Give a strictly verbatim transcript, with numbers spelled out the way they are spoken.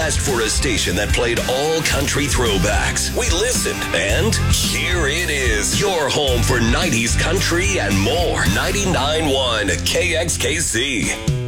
asked for a station that played all country throwbacks. We listened, and here it is. Your home for nineties country and more. ninety-nine point one K X K C.